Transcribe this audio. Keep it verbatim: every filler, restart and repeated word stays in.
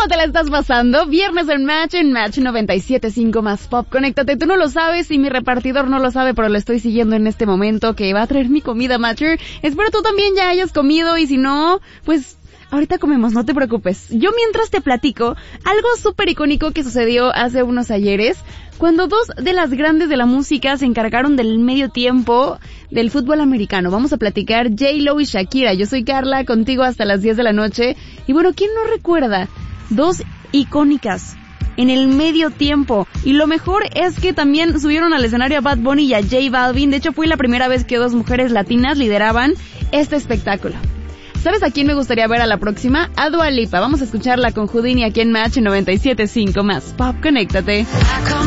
¿Cómo te la estás pasando? Viernes en Match, en Match noventa y siete punto cinco más Pop. Conéctate, tú no lo sabes y mi repartidor no lo sabe, pero lo estoy siguiendo en este momento que va a traer mi comida, Matcher. Espero tú también ya hayas comido y si no, pues ahorita comemos, no te preocupes. Yo mientras te platico algo súper icónico que sucedió hace unos ayeres, cuando dos de las grandes de la música se encargaron del medio tiempo del fútbol americano. Vamos a platicar J-Lo y Shakira. Yo soy Carla, contigo hasta las diez de la noche. Y bueno, ¿quién no recuerda? Dos icónicas en el medio tiempo. Y lo mejor es que también subieron al escenario a Bad Bunny y a J Balvin. De hecho, fue la primera vez que dos mujeres latinas lideraban este espectáculo. ¿Sabes a quién me gustaría ver a la próxima? A Dua Lipa. Vamos a escucharla con Houdini aquí en Match noventa y siete punto cinco más Pop. Conéctate.